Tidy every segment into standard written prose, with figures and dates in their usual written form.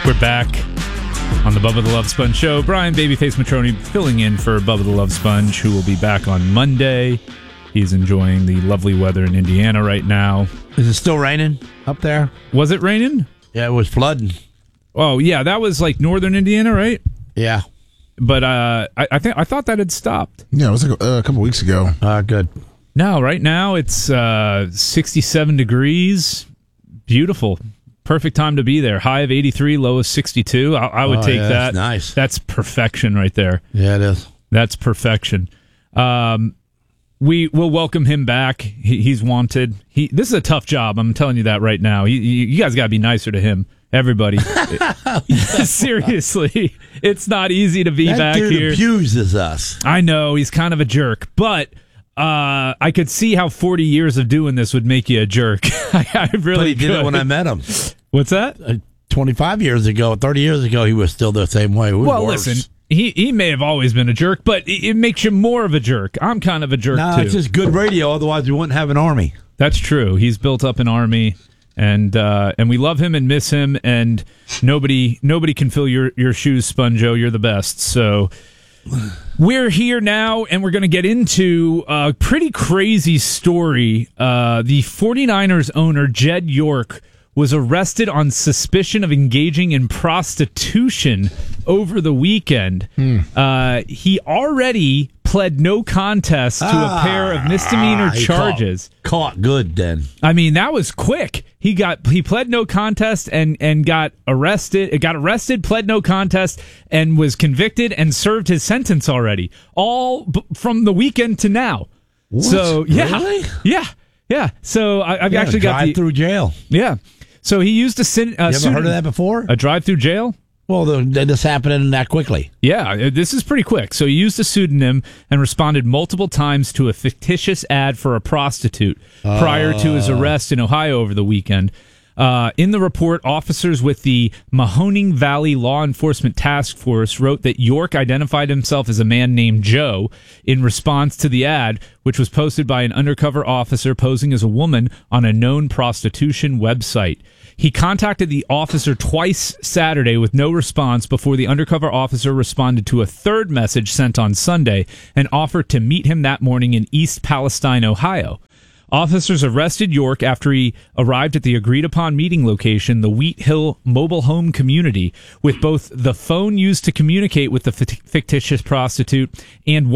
We're back on the Bubba the Love Sponge show. Brian Babyface Matroni filling in for Bubba the Love Sponge, who will be back on Monday. He's enjoying the lovely weather in Indiana right now. Is it still raining up there? Was it raining? Yeah, it was flooding. Oh, yeah, that was like northern Indiana, right? Yeah. But I thought that had stopped. Yeah, it was like a couple weeks ago. Good. No, right now it's 67 degrees. Beautiful. Perfect time to be there. High of 83, low of 62. I would take that. That's nice. That's perfection right there. Yeah, it is. That's perfection. We will welcome him back. He's wanted. This is a tough job. I'm telling you that right now. You guys got to be nicer to him. Everybody. Seriously. It's not easy to be back That dude here. abuses us. I know. He's kind of a jerk. But I could see how 40 years of doing this would make you a jerk. I really But he did could. it when I met him. What's that? 25 years ago, 30 years ago, he was still the same way. Well, listen, he may have always been a jerk, but it makes you more of a jerk. I'm kind of a jerk, No, too. it's just good radio. Otherwise, we wouldn't have an army. That's true. He's built up an army, and we love him and miss him, and nobody can fill your shoes, Sponjo. You're the best. So we're here now, and we're going to get into a pretty crazy story. The 49ers owner, Jed York, was arrested on suspicion of engaging in prostitution over the weekend. He already pled no contest to a pair of misdemeanor charges. Caught good then. I mean, that was quick. He pled no contest and got arrested. Got arrested, pled no contest, and was convicted and served his sentence already. All from the weekend to now. What? So yeah, Really? yeah. So I've actually got the drive-through jail. yeah. So he used a You ever heard of that before? A drive-through jail? Well, this happened that quickly. Yeah, this is pretty quick. So he used a pseudonym and responded multiple times to a fictitious ad for a prostitute prior to his arrest in Ohio over the weekend. In the report, officers with the Mahoning Valley Law Enforcement Task Force wrote that York identified himself as a man named Joe in response to the ad, which was posted by an undercover officer posing as a woman on a known prostitution website. He contacted the officer twice Saturday with no response before the undercover officer responded to a third message sent on Sunday and offered to meet him that morning in East Palestine, Ohio. Officers arrested York after he arrived at the agreed-upon meeting location, the Wheat Hill Mobile Home Community, with both the phone used to communicate with the fictitious prostitute and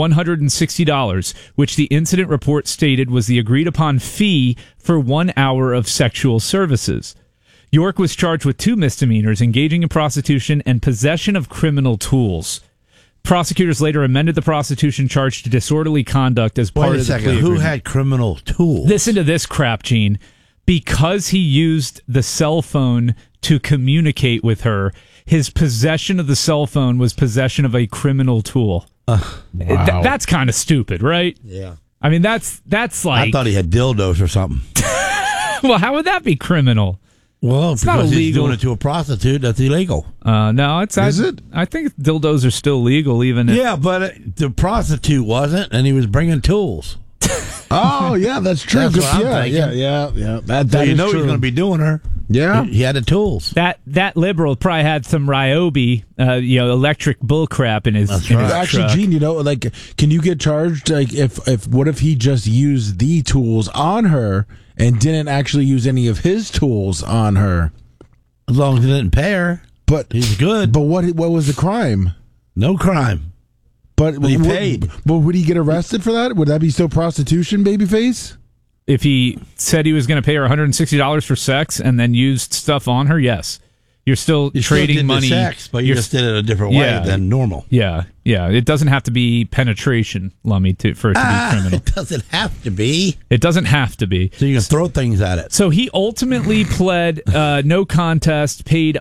$160, which the incident report stated was the agreed-upon fee for 1 hour of sexual services. York was charged with 2 misdemeanors, engaging in prostitution and possession of criminal tools. Prosecutors later amended the prostitution charge to disorderly conduct as part Wait a of the second. plea Who agreement. had criminal tools? Listen to this crap, Gene. Because he used the cell phone to communicate with her, his possession of the cell phone was possession of a criminal tool. Wow. That's kind of stupid, right? Yeah. I mean, that's like... I thought he had dildos or something. Well, how would that be criminal? Well, It's not because he's illegal. doing it to a prostitute, that's illegal. No, it's... Is it? I think dildos are still legal, even if... Yeah, but the prostitute wasn't, and he was bringing tools. Oh, yeah, that's true. That's what I'm yeah, thinking. yeah. That So you is know true. he's going to be doing her. Yeah. He had the tools. That liberal probably had some Ryobi, electric bullcrap in his, That's in right. his Actually, truck. Gene, like, can you get charged? Like, what if he just used the tools on her and didn't actually use any of his tools on her? As long as he didn't pay her, But he's good. But what was the crime? No crime. But he paid. But would he get arrested for that? Would that be still prostitution, babyface? If he said he was going to pay her $160 for sex and then used stuff on her, yes. You're still You still trading did money. the sex, but you You're just did it a different way Yeah. than normal. Yeah. It doesn't have to be penetration, Lummy, for it to be criminal. It doesn't have to be. It doesn't have to be. So you can throw things at it. So he ultimately pled no contest, paid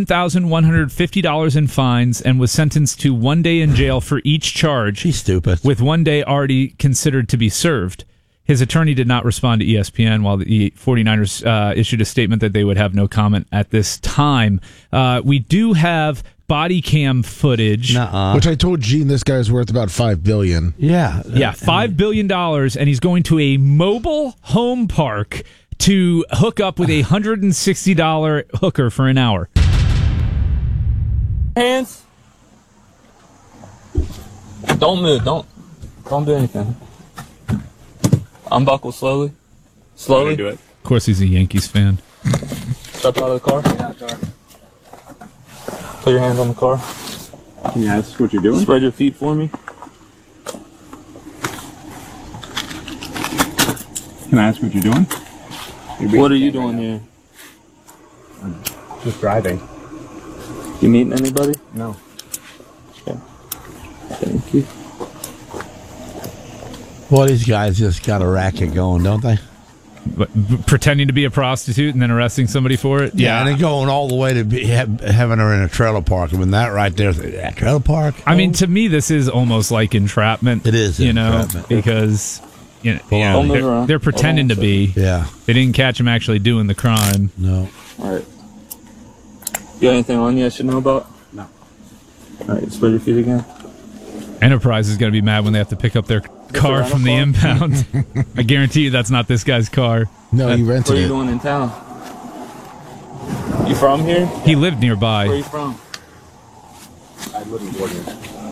$1,150 in fines, and was sentenced to 1 day in jail for each charge, She's stupid. with 1 day already considered to be served. His attorney did not respond to ESPN, while the 49ers issued a statement that they would have no comment at this time. We do have body cam footage. Nuh-uh. Which I told Gene this guy's worth about $5 billion. Yeah. Yeah, $5 billion, and he's going to a mobile home park to hook up with a $160 hooker for an hour. Hands. Don't move. Don't do anything. Unbuckle slowly. Slowly. Do it. Of course, he's a Yankees fan. Step out of the car. Put your hands on the car. Can you ask what you're doing? Spread your feet for me. Can I ask what you're doing? What are you doing here? Just driving. You meeting anybody? No. Okay. Thank you. Well, these guys just got a racket going, don't they? But pretending to be a prostitute and then arresting somebody for it? And then going all the way to having her in a trailer park. I mean, that right there, that trailer park. I mean, to me, this is almost like entrapment. It is entrapment. Because Don't move around. they're pretending to be. Yeah. They didn't catch him actually doing the crime. No. All right. You got anything on you I should know about? No. All right. Spread your feet again. Enterprise is going to be mad when they have to pick up their car from the impound. I guarantee you that's not this guy's car. No, he What rented are you it. doing in town? You from here? He lived Where are nearby. you from? I live in Georgia.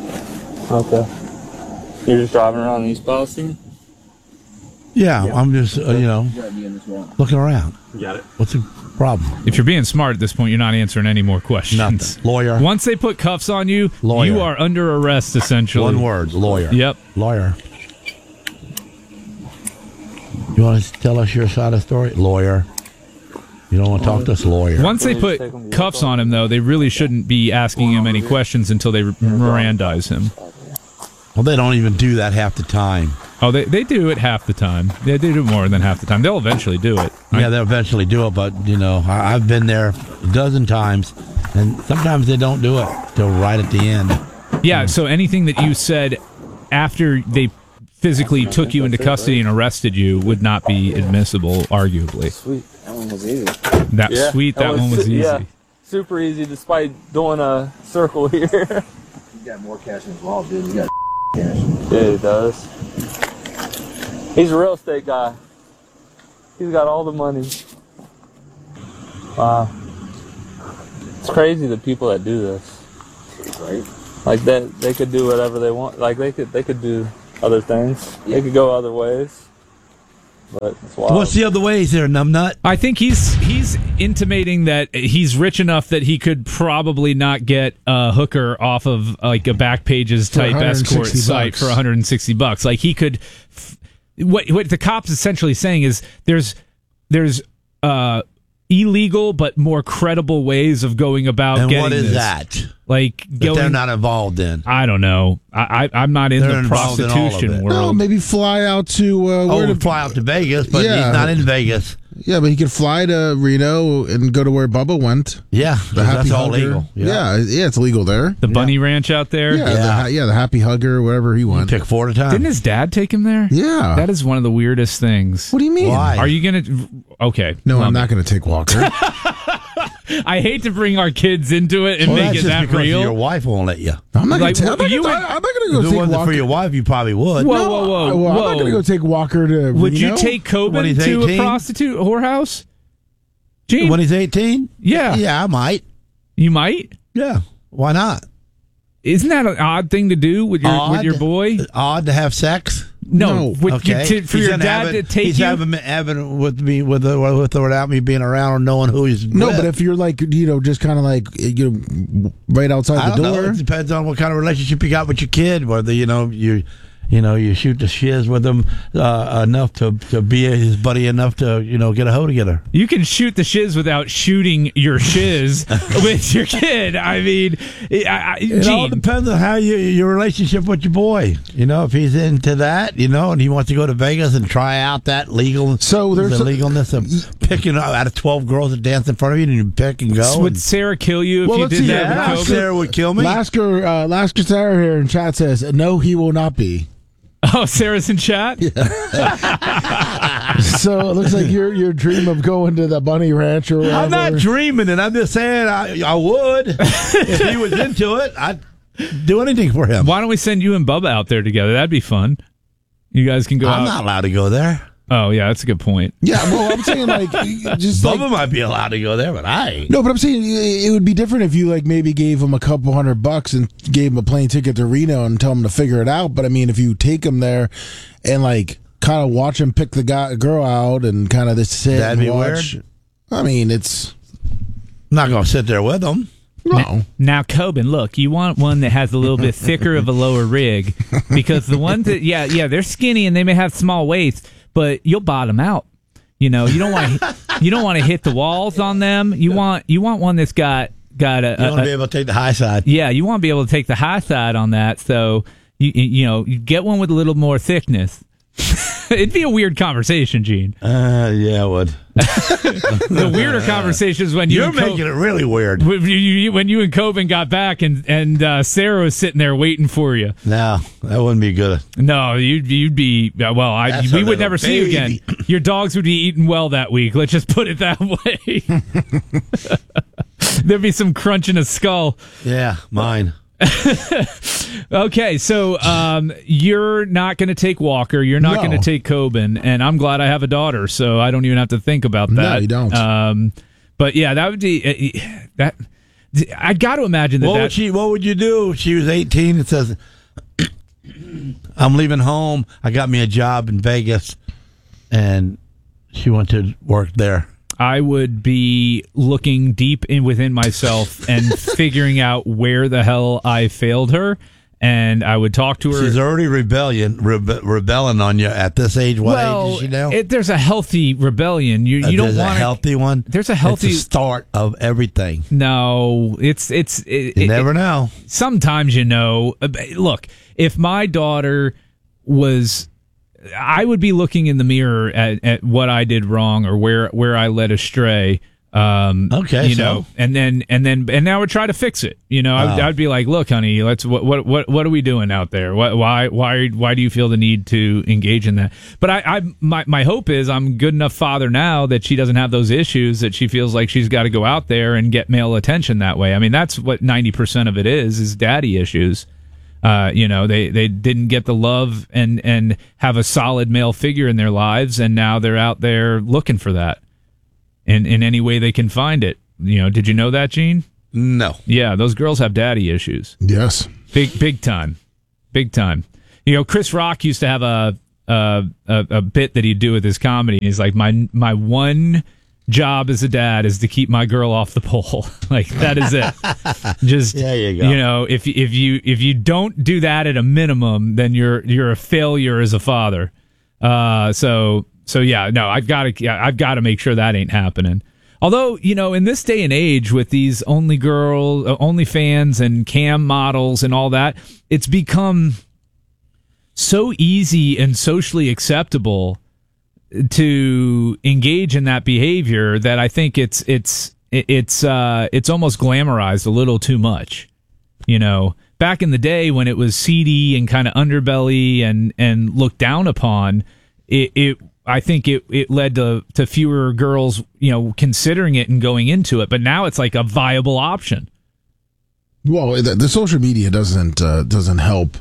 Okay. You're just driving around East Palestine? Yeah, I'm just, looking around. You got it. What's the problem? If you're being smart at this point, you're not answering any more questions. Nothing. Lawyer. Once they put cuffs on you, Lawyer. you are under arrest, essentially. One word. Lawyer. Yep. Lawyer. You want to tell us your side of the story? Lawyer. You don't want to talk to us? Lawyer. Once they put cuffs on him, though, they really shouldn't be asking him any questions until they Mirandize him. Well, they don't even do that half the time. Oh, they do it half the time. They do more than half the time. They'll eventually do it. Yeah, they'll eventually do it, but, I've been there a dozen times, and sometimes they don't do it till right at the end. Yeah, so anything that you said after they physically took you into custody and arrested you would not be admissible, arguably. Sweet. That one was easy. That one was easy. Yeah, super easy despite doing a circle here. You got more cash in his wallet, dude. You got cash. Yeah, he does. He's a real estate guy. He's got all the money. Wow. It's crazy the people that do this. Right? Like that, they could do whatever they want. Like they could do other things. They could go other ways. But it's wild. What's the other ways there, numbnut? I think he's intimating that he's rich enough that he could probably not get a hooker off of like a Backpages type escort site for $160. Like he could. What the cops essentially saying is there's illegal but more credible ways of going about And getting what is this. that? Like That they're not involved in. I don't know. I'm not in They're the involved in all of prostitution it. world. No, maybe fly out to We fly out to Vegas, but Yeah. he's not in Vegas. Yeah, but he could fly to Reno and go to where Bubba went. Yeah, The Happy that's all Hugger. legal. Yeah, it's legal there. The bunny ranch out there. Yeah, the Happy Hugger, whatever he went. Pick 4 at a time. Didn't his dad take him there? Yeah. That is one of the weirdest things. What do you mean? Why? Are you gonna? Okay. No, I'm Lumber. not going to take Walker. I hate to bring our kids into it and Well, make that's it just that because real. your wife won't let you. I'm not going Like, to you would- go If it take wasn't Walker. for your wife, you probably would. Whoa, No, whoa, whoa, well, I'm whoa. not going to go take Walker to Would you Reno. take When Coben he's to 18? a prostitute whorehouse? Gene, When he's 18? Yeah. Yeah, I might. you might. Yeah. Why not? Isn't that an odd thing to do with your boy? Odd to have sex? No. for He's your gonna dad have to it- take he's you. having with me with or without me being around or knowing who he's No, with. but if you're like, just kind of like, right outside I the don't know. door. It depends on what kind of relationship you got with your kid. Whether you shoot the shiz with him enough to be his buddy enough to get a hoe together. You can shoot the shiz without shooting your shiz with your kid. I mean, It all Gene, depends on how your relationship with your boy. If he's into that, and he wants to go to Vegas and try out that So there's the legalness of picking out of 12 girls that dance in front of you and you pick and go. would Sarah kill you if Well, you let's did see. that? Yeah, with Coben? Sarah would kill me. Lasker Sarah here in chat says, no, he will not be. Oh, Sarah's in chat? So it looks like your dream of going to the bunny ranch or whatever. I'm not dreaming it. I'm just saying I would. If he was into it, I'd do anything for him. Why don't we send you and Bubba out there together? That'd be fun. You guys can go I'm out. not allowed to go there. Oh, yeah, that's a good point. Yeah, well, I'm saying like just Bubba like, might be allowed to go there, but I ain't. no, but I'm saying it would be different if you like maybe gave him a couple $100 and gave him a plane ticket to Reno and tell him to figure it out. But I mean, if you take him there and like kind of watch him pick the girl out and kind of just sit That'd and be watch. weird. I mean, it's I'm not going to sit there with them. no. Now, Coben, look, you want one that has a little bit thicker of a lower rig, because the ones that, they're skinny and they may have small waists, but you'll bottom out. You know, you don't want to hit the walls on them. You want one that's got You want to be able to take the high side. Yeah, you want to be able to take the high side on that. So you get one with a little more thickness. It'd be a weird conversation, Gene. Yeah, it would. The weirder conversation is when You're making it really weird. when you and Coben got back and Sarah was sitting there waiting for you. No, that wouldn't be good. No, you'd be That's we a would little never see you baby. again. Your dogs would be eating well that week. Let's just put it that way. There'd be some crunch in a skull. Yeah, mine. Okay, so you're not going to take Walker. You're not No. going to take Coben, and I'm glad I have a daughter, so I don't even have to think about that. No, you don't. But yeah, that would be that. I got to imagine that. What would you do if she was 18 and says, I'm leaving home. I got me a job in Vegas, and she went to work there. I would be looking deep within myself and figuring out where the hell I failed her, and I would talk to her. She's already rebelling on you at this age. What age is she now? There's a healthy rebellion. You don't There's want a healthy one. There's a healthy It's the start of everything. No, You never know. Sometimes look, if my daughter was, I would be looking in the mirror at what I did wrong or where I led astray. Okay, and now I would try to fix it. I'd be like, look, honey, what are we doing out there? Why do you feel the need to engage in that? But my hope is I'm good enough father now that she doesn't have those issues, that she feels like she's got to go out there and get male attention that way. I mean, that's what 90% of it is daddy issues. They didn't get the love and have a solid male figure in their lives, and now they're out there looking for that in any way they can find it. Did you know that, Gene? No. Yeah, those girls have daddy issues. Yes. Big time. Chris Rock used to have a bit that he'd do with his comedy. He's like, my one job as a dad is to keep my girl off the pole. Like, that is it. Just, there you go. If you don't do that at a minimum, then you're a failure as a father. So yeah, no, I've got to make sure that ain't happening. Although, in this day and age with these OnlyFans and cam models and all that, it's become so easy and socially acceptable to engage in that behavior that I think it's almost glamorized a little too much. Back in the day when it was seedy and kind of underbelly and looked down upon, I think it led to fewer girls, considering it and going into it. But now it's like a viable option. Well, the social media doesn't help.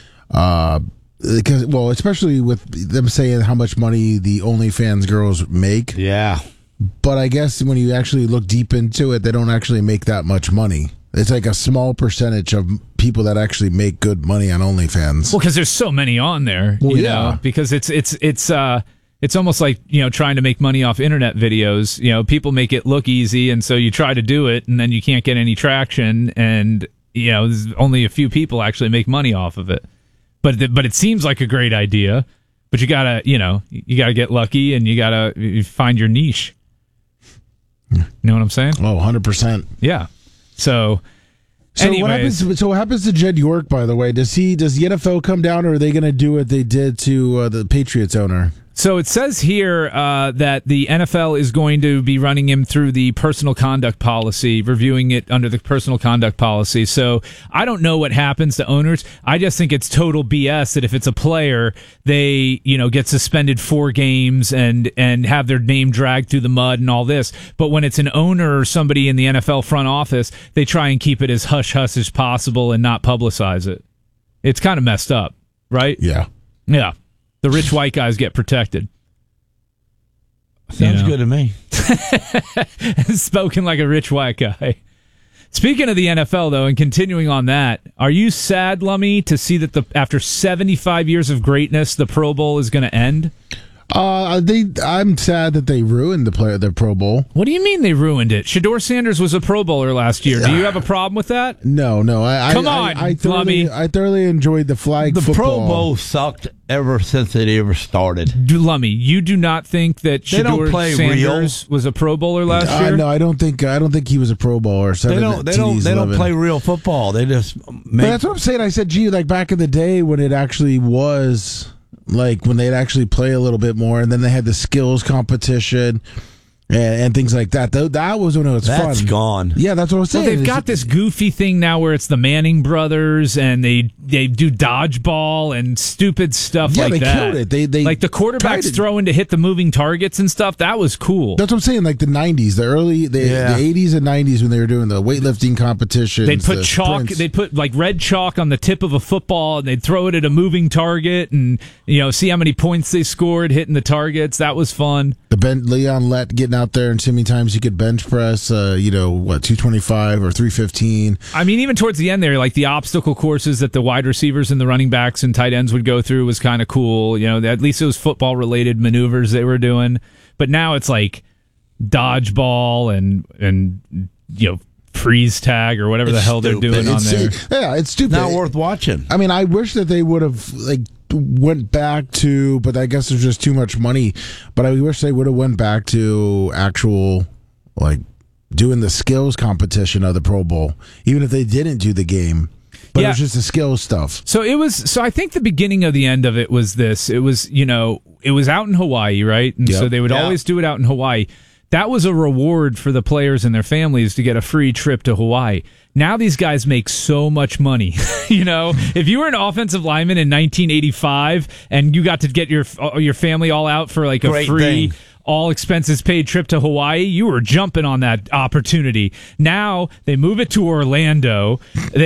Because, especially with them saying how much money the OnlyFans girls make. Yeah. But I guess when you actually look deep into it, they don't actually make that much money. It's like a small percentage of people that actually make good money on OnlyFans. Well, because there's so many on there, because it's almost like, trying to make money off internet videos. People make it look easy, and so you try to do it, and then you can't get any traction, and, only a few people actually make money off of it. But it seems like a great idea, but you gotta get lucky, and you gotta find your niche. You know what I'm saying? Oh, 100%. Yeah. So anyways, what happens to Jed York, by the way? Does the NFL come down, or are they going to do what they did to the Patriots owner? So it says here that the NFL is going to be running him through the personal conduct policy, reviewing it under the personal conduct policy. So I don't know what happens to owners. I just think it's total BS that if it's a player, they get suspended 4 games and have their name dragged through the mud and all this. But when it's an owner or somebody in the NFL front office, they try and keep it as hush-hush as possible and not publicize it. It's kind of messed up, right? Yeah. Yeah. The rich white guys get protected. Sounds good to me. Spoken like a rich white guy. Speaking of the NFL, though, and continuing on that, are you sad, Lummy, to see that after 75 years of greatness, the Pro Bowl is going to end? I'm sad that they ruined the Pro Bowl. What do you mean they ruined it? Shedeur Sanders was a Pro Bowler last year. Do you have a problem with that? No. Come on, I thoroughly enjoyed the flag The football. Pro Bowl sucked ever since it ever started. Lummy, you do not think that Shedeur Sanders was a Pro Bowler last year? No, I don't think he was a Pro Bowler. They don't play real football. They just But that's what I'm saying. I said, gee, like back in the day when it actually was. Like when they'd actually play a little bit more, and then they had the skills competition and things like that. That was when it was fun. That's gone. Yeah, that's what I was saying. Well, they've got this goofy thing now where it's the Manning brothers, and they do dodgeball and stupid stuff like that. Yeah, they killed it. They like the quarterbacks throwing to hit the moving targets and stuff. That was cool. That's what I'm saying. Like the 90s, the 80s and 90s when they were doing the weightlifting competitions. They'd put chalk. They'd put like red chalk on the tip of a football, and they'd throw it at a moving target, and see how many points they scored hitting the targets. That was fun. Leon Lett getting out there and see how many times he could bench press. 225 or 315. I mean, even towards the end there, like the obstacle courses that the wide receivers and the running backs and tight ends would go through was kind of cool. At least it was football related maneuvers they were doing. But now it's like dodgeball and freeze tag or whatever the hell they're doing on there. Yeah, it's stupid. Not worth watching. I mean, I wish that they would have went back to, but I guess there's just too much money. But I wish they would have went back to actual doing the skills competition of the Pro Bowl, even if they didn't do the game. But it was just the skills stuff. So I think the beginning of the end of it was this. It was it was out in Hawaii, right? And so they would always do it out in Hawaii. That was a reward for the players and their families to get a free trip to Hawaii. Now these guys make so much money. If you were an offensive lineman in 1985 and you got to get your family all out for like a free all expenses paid trip to Hawaii, you were jumping on that opportunity. Now they move it to Orlando.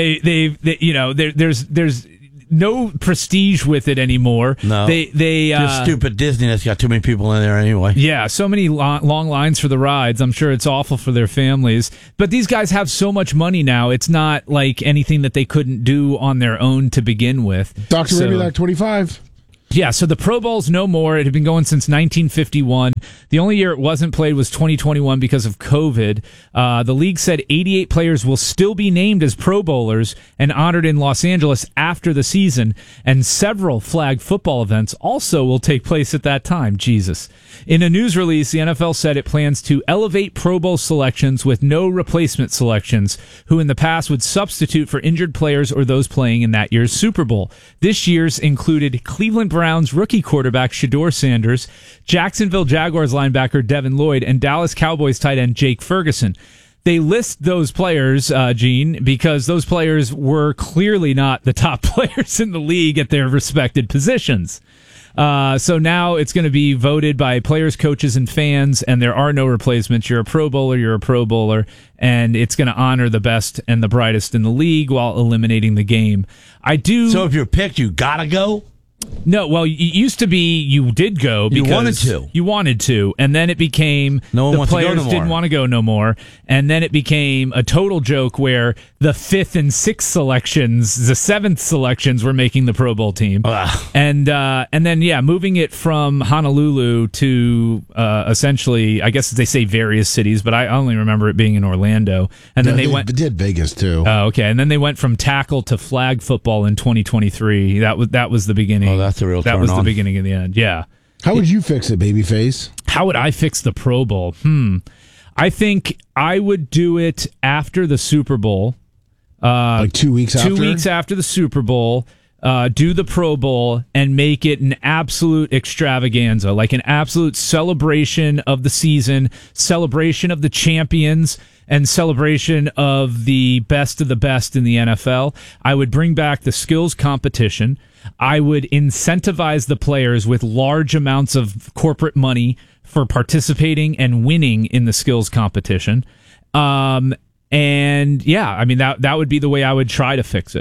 There's no prestige with it anymore. No, just stupid Disney that's got too many people in there anyway. Yeah, so many long lines for the rides. I'm sure it's awful for their families. But these guys have so much money now. It's not like anything that they couldn't do on their own to begin with. Dr. Rabilac 25. Yeah, so the Pro Bowl's no more. It had been going since 1951. The only year it wasn't played was 2021 because of COVID. The league said 88 players will still be named as Pro Bowlers and honored in Los Angeles after the season, and several flag football events also will take place at that time. Jesus. In a news release, the NFL said it plans to elevate Pro Bowl selections with no replacement selections, who in the past would substitute for injured players or those playing in that year's Super Bowl. This year's included Cleveland Browns rookie quarterback Shedeur Sanders, Jacksonville Jaguars linebacker Devin Lloyd, and Dallas Cowboys tight end Jake Ferguson. They list those players, Gene, because those players were clearly not the top players in the league at their respected positions. So now it's going to be voted by players, coaches, and fans, and there are no replacements. You're a Pro Bowler, you're a Pro Bowler, and it's going to honor the best and the brightest in the league while eliminating the game. So if you're picked, you gotta go? No, well, it used to be you did go because you wanted to, and then it became the players didn't want to go no more, and then it became a total joke where the 5th and 6th selections, the 7th selections were making the Pro Bowl team, and then moving it from Honolulu to essentially, I guess they say various cities, but I only remember it being in Orlando, and then they did Vegas too. Oh, okay, and then they went from tackle to flag football in 2023. That was the beginning. Oh, that's a real That turn was on. the beginning of the end. Yeah. How would you fix it, babyface? How would I fix the Pro Bowl? I think I would do it after the Super Bowl. 2 weeks after? 2 weeks after the Super Bowl. Do the Pro Bowl and make it an absolute extravaganza, like an absolute celebration of the season, celebration of the champions, and celebration of the best in the NFL. I would bring back the skills competition. I would incentivize the players with large amounts of corporate money for participating and winning in the skills competition. That would be the way I would try to fix it.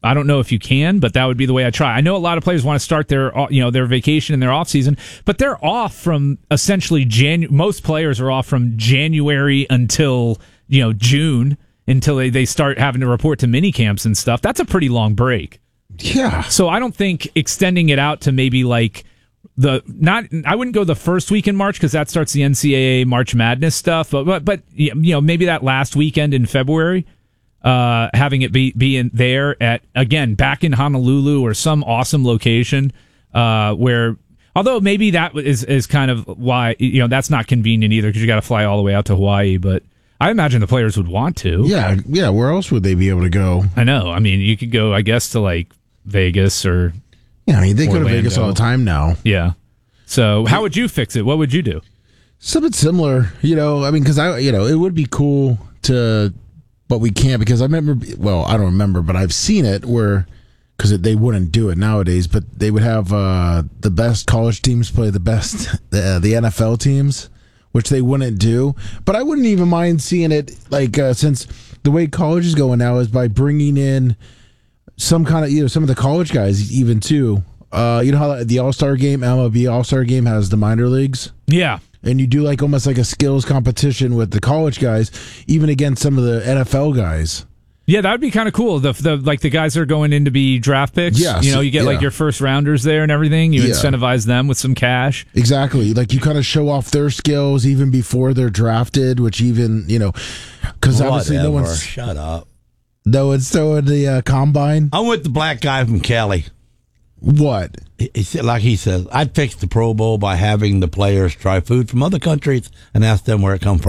I don't know if you can, but that would be the way I try. I know a lot of players want to start their vacation in their off season, but they're off from essentially most players are off from January until June, until they start having to report to mini camps and stuff. That's a pretty long break. Yeah. So I don't think extending it out to maybe like I wouldn't go the first week in March because that starts the NCAA March Madness stuff, but maybe that last weekend in February. Having it be in there back in Honolulu or some awesome location where, although maybe that is kind of why that's not convenient either because you got to fly all the way out to Hawaii. But I imagine the players would want to. Yeah. Where else would they be able to go? I know. I mean, you could go, I guess, to like Vegas or they Orlando. go to Vegas all the time now. Yeah. So how would you fix it? What would you do? Something similar, because it would be cool to. But we can't because I remember. Well, I don't remember, but I've seen it where because they wouldn't do it nowadays. But they would have the best college teams play the NFL teams, which they wouldn't do. But I wouldn't even mind seeing it since the way college is going now is by bringing in some kind of some of the college guys even too. You know how the All-Star game, MLB All-Star game has the minor leagues. Yeah. And you do almost like a skills competition with the college guys, even against some of the NFL guys. Yeah, that would be kind of cool. The guys that are going in to be draft picks. Yes, you get your first rounders there and everything. You incentivize them with some cash. Exactly. You kind of show off their skills even before they're drafted, which even because obviously no one's shut up. No one's throwing the combine. I'm with the black guy from Cali. What? He says, I'd fix the Pro Bowl by having the players try food from other countries and ask them where it come from.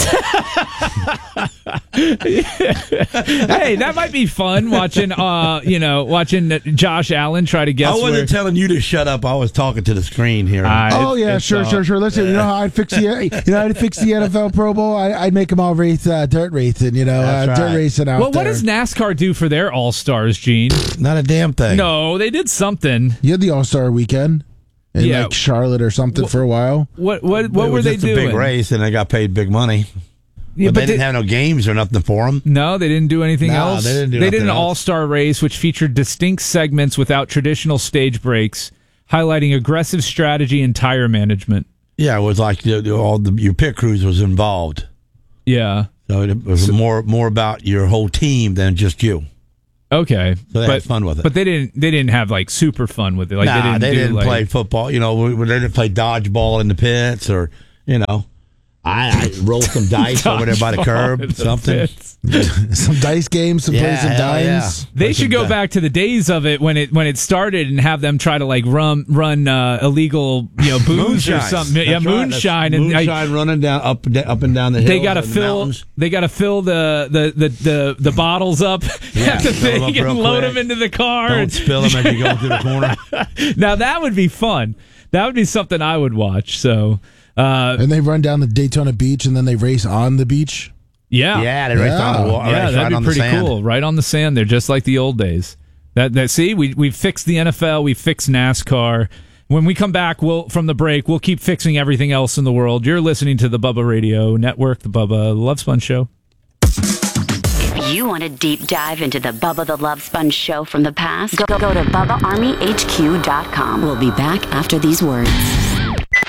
Hey, that might be fun watching Josh Allen try to guess. I wasn't telling you to shut up. I was talking to the screen here. Sure. Listen, how I'd fix the NFL Pro Bowl? I'd make them all race dirt racing. Dirt racing out there. Well, what does NASCAR do for their All Stars, Gene? Not a damn thing. No, they did something. You had the All-Star weekend in Charlotte or something for a while. What were they doing? It was a big race, and they got paid big money. Yeah, but they didn't have no games or nothing for them. No, they didn't do anything else. They did an all-star race, which featured distinct segments without traditional stage breaks, highlighting aggressive strategy and tire management. Yeah, it was like your pit crews was involved. Yeah. So it was more about your whole team than just you. Okay, so they had fun with it, but they didn't have super fun with it. They didn't play football. They didn't play dodgeball in the pits, or I rolled some dice over there by the curb, something. Some dice games, play some dimes. Yeah. They should go back to the days of it when it started and have them try to run illegal booze or something. Yeah, moonshine and running down up and down the hills. They got to fill. They got to fill the bottles up at the thing and load them into the car. Don't spill them as you go through the corner. Now that would be fun. That would be something I would watch. So. And they run down the Daytona Beach and then they race on the beach. Yeah, they race on the water. Yeah, that'd be pretty cool. Right on the sand there, just like the old days. See, we fixed the NFL, we fixed NASCAR. When we come back, from the break, we'll keep fixing everything else in the world. You're listening to the Bubba Radio Network, the Bubba Love Sponge Show. If you want a deep dive into the Bubba the Love Sponge Show from the past, go to BubbaArmyHQ.com. We'll be back after these words.